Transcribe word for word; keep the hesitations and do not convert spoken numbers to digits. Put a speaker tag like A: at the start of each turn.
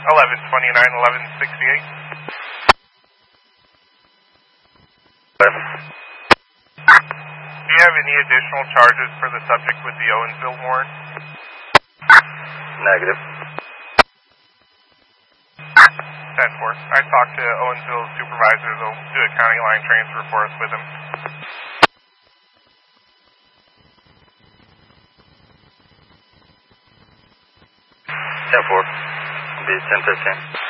A: eleven twenty-nine, eleven sixty-eight. Do you have any additional charges for the subject with the Owensville warrant?
B: Negative.
A: ten four. I talked to Owensville's supervisor. They'll do a county line transfer for us with him.
B: ten four. It'll be ten fifteen.